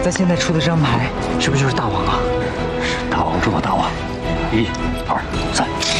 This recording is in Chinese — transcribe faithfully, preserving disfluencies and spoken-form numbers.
咱现在出的这张牌，是不是就是大王啊？ 是大王中的大王。一、二、三。